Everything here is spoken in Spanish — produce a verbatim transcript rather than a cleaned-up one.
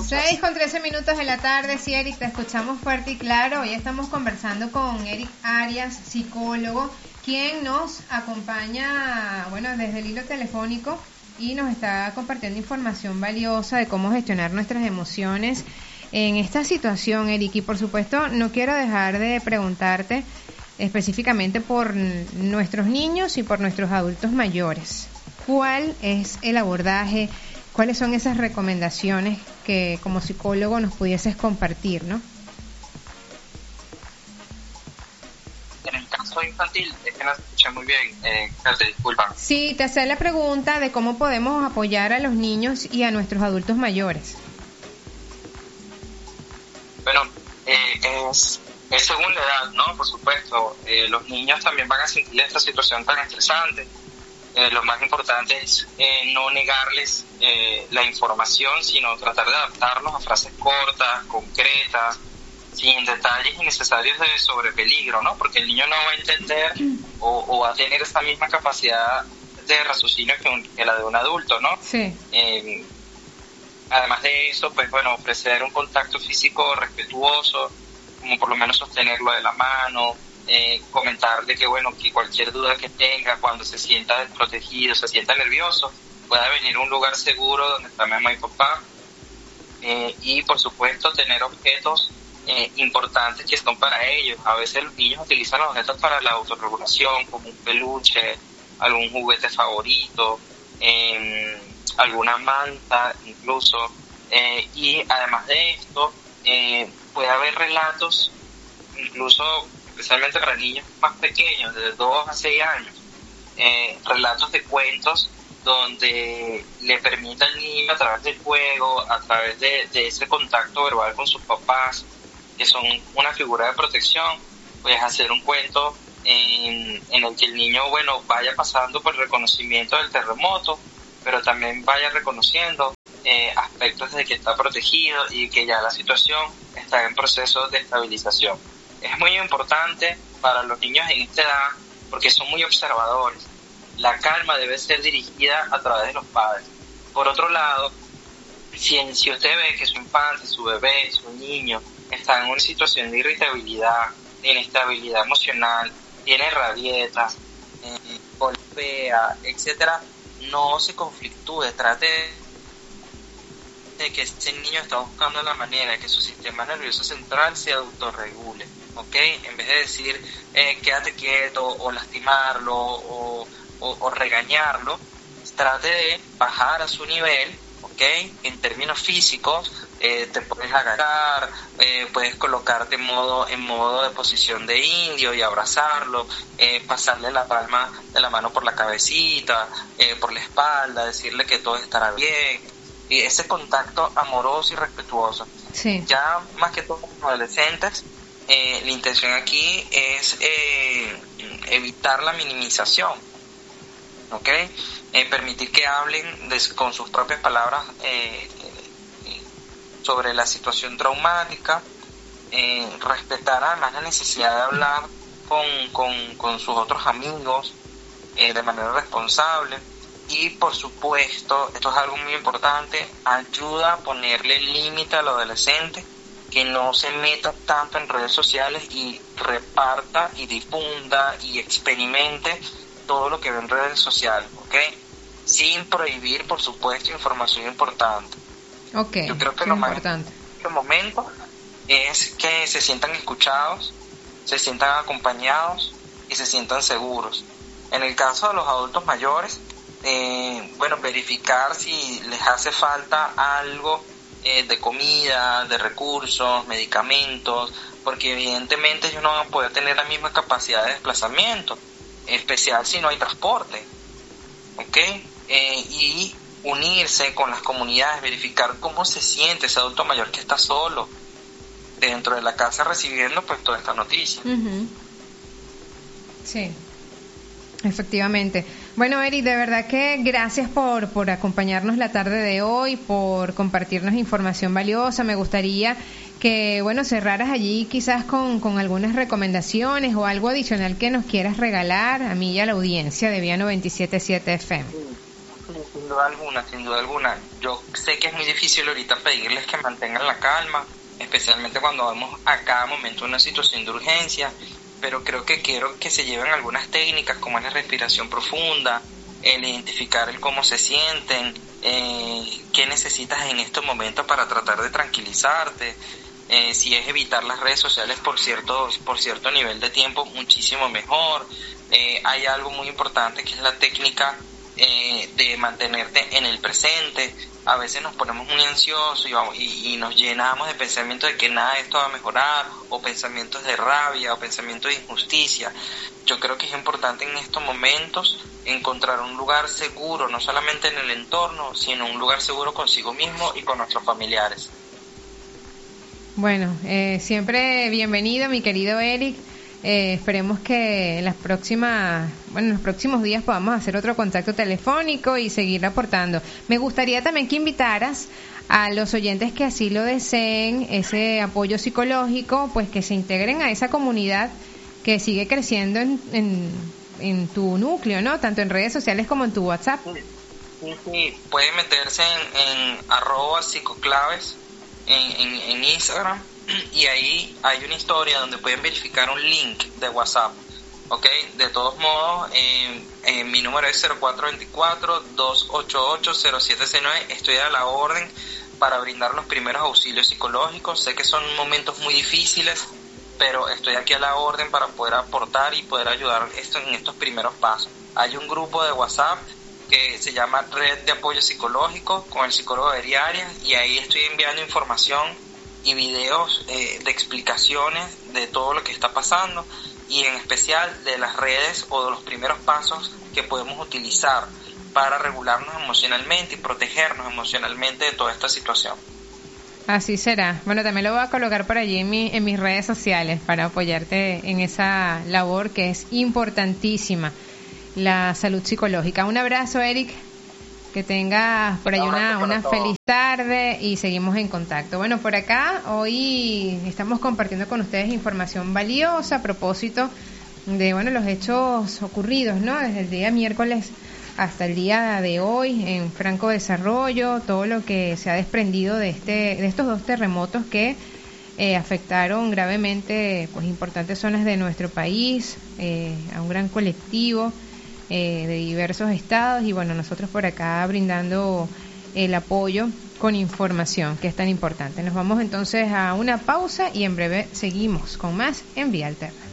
escuchas? seis con trece minutos de la tarde, sí, Eric, te escuchamos fuerte y claro. Hoy estamos conversando con Eric Arias, psicólogo, quien nos acompaña, bueno, desde el hilo telefónico y nos está compartiendo información valiosa de cómo gestionar nuestras emociones en esta situación, Eric. Y por supuesto, no quiero dejar de preguntarte específicamente por nuestros niños y por nuestros adultos mayores. ¿Cuál es el abordaje? ¿Cuáles son esas recomendaciones que como psicólogo nos pudieses compartir, no? En el caso infantil, es que no se escucha muy bien, eh, te disculpan. Sí, te hacía la pregunta de cómo podemos apoyar a los niños y a nuestros adultos mayores. Bueno, eh, es, es según la edad, ¿no? Por supuesto, eh, los niños también van a sentir esta situación tan estresante. Eh, lo más importante es eh, no negarles eh, la información, sino tratar de adaptarlos a frases cortas, concretas, sin detalles innecesarios de sobre peligro, ¿no? Porque el niño no va a entender o, o va a tener esta misma capacidad de raciocinio que, un, que la de un adulto, ¿no? Sí. Eh, además de eso, pues bueno, ofrecer un contacto físico respetuoso, como por lo menos sostenerlo de la mano, eh, comentar de que bueno, que cualquier duda que tenga cuando se sienta desprotegido, se sienta nervioso, pueda venir a un lugar seguro donde está mamá y papá, eh, y por supuesto tener objetos eh, importantes que son para ellos. A veces los niños utilizan los objetos para la autorregulación, como un peluche, algún juguete favorito, eh, alguna manta incluso, eh, y además de esto eh, puede haber relatos, incluso especialmente para niños más pequeños, de dos a seis años, eh, relatos de cuentos donde le permita al niño, a través del juego, a través de, de ese contacto verbal con sus papás, que son una figura de protección, pues hacer un cuento en, en el que el niño, bueno, vaya pasando por el reconocimiento del terremoto, pero también vaya reconociendo eh, aspectos de que está protegido y que ya la situación está en proceso de estabilización. Es muy importante para los niños en esta edad porque son muy observadores. La calma debe ser dirigida a través de los padres. Por otro lado, si, si usted ve que su infante, su bebé, su niño está en una situación de irritabilidad, de inestabilidad emocional, tiene rabietas, eh, golpea, etcétera, no se conflictúe, trate de que ese niño está buscando la manera de que su sistema nervioso central se autorregule, ¿ok? En vez de decir eh, quédate quieto o lastimarlo o, o, o regañarlo, trate de bajar a su nivel, ¿ok? En términos físicos, eh, te puedes agarrar, eh, puedes colocarte en modo, en modo de posición de indio y abrazarlo, eh, pasarle la palma de la mano por la cabecita, eh, por la espalda, decirle que todo estará bien, y ese contacto amoroso y respetuoso. Sí. Ya más que todo los adolescentes, eh, la intención aquí es eh, evitar la minimización, ¿ok? Eh, permitir que hablen de, con sus propias palabras eh, eh, sobre la situación traumática, eh, respetar además la necesidad de hablar con, con, con sus otros amigos eh, de manera responsable. Y por supuesto, esto es algo muy importante, ayuda a ponerle límite al adolescente, que no se meta tanto en redes sociales y reparta y difunda y experimente todo lo que ve en redes sociales, ¿ok? Sin prohibir, por supuesto, información importante. Ok, yo creo que sí, lo importante. más en este momento es que se sientan escuchados, se sientan acompañados y se sientan seguros. En el caso de los adultos mayores, eh, bueno, verificar si les hace falta algo eh, de comida, de recursos, medicamentos, porque evidentemente ellos no van a poder tener la misma capacidad de desplazamiento, en especial si no hay transporte, ¿ok? Eh, y unirse con las comunidades, verificar cómo se siente ese adulto mayor que está solo dentro de la casa recibiendo pues toda esta noticia. Uh-huh. Sí, efectivamente. Bueno, Eri, de verdad que gracias por, por acompañarnos la tarde de hoy, por compartirnos información valiosa. Me gustaría que, bueno, cerraras allí quizás con, con algunas recomendaciones o algo adicional que nos quieras regalar a mí y a la audiencia de Vía noventa y siete punto siete F M. Sin duda alguna, sin duda alguna. Yo sé que es muy difícil ahorita pedirles que mantengan la calma, especialmente cuando vemos a cada momento una situación de urgencia, pero creo que quiero que se lleven algunas técnicas como es la respiración profunda, el identificar el cómo se sienten, eh, qué necesitas en estos momentos para tratar de tranquilizarte, eh, si es evitar las redes sociales por cierto, por cierto nivel de tiempo, muchísimo mejor. Eh, hay algo muy importante que es la técnica eh, de mantenerte en el presente. A veces nos ponemos muy ansiosos y, vamos, y, y nos llenamos de pensamientos de que nada de esto va a mejorar, o pensamientos de rabia, o pensamientos de injusticia. Yo creo que es importante en estos momentos encontrar un lugar seguro, no solamente en el entorno, sino un lugar seguro consigo mismo y con nuestros familiares. Bueno, eh, siempre bienvenido, mi querido Eric. Eh, esperemos que en las próximas, bueno, en los próximos días podamos hacer otro contacto telefónico y seguir aportando. Me gustaría también que invitaras a los oyentes que así lo deseen, ese apoyo psicológico, pues que se integren a esa comunidad que sigue creciendo en, en, en tu núcleo, ¿no? Tanto en redes sociales como en tu WhatsApp. Sí, sí. Pueden meterse en, en arroba psicoclaves en, en, en Instagram, y ahí hay una historia donde pueden verificar un link de WhatsApp, ¿ok? De todos modos, eh, eh, mi número es cero cuatro dos cuatro, dos ocho ocho, cero siete seis nueve. Estoy a la orden para brindar los primeros auxilios psicológicos. Sé que son momentos muy difíciles, pero estoy aquí a la orden para poder aportar y poder ayudar esto en estos primeros pasos. Hay un grupo de WhatsApp que se llama Red de Apoyo Psicológico con el psicólogo Eric Arias, y ahí estoy enviando información y videos eh, de explicaciones de todo lo que está pasando, y en especial de las redes o de los primeros pasos que podemos utilizar para regularnos emocionalmente y protegernos emocionalmente de toda esta situación. Así será. Bueno, también lo voy a colocar por allí en, mi, en mis redes sociales para apoyarte en esa labor que es importantísima, la salud psicológica. Un abrazo, Eric. Que tengas por ahí una, una feliz tarde y seguimos en contacto. Bueno, por acá hoy estamos compartiendo con ustedes información valiosa a propósito de, bueno, los hechos ocurridos, ¿no? Desde el día miércoles hasta el día de hoy en franco desarrollo, todo lo que se ha desprendido de este, de estos dos terremotos que eh, afectaron gravemente, pues, importantes zonas de nuestro país, eh, a un gran colectivo Eh, de diversos estados, y bueno, nosotros por acá brindando el apoyo con información que es tan importante. Nos vamos entonces a una pausa y en breve seguimos con más en Vía Alterna.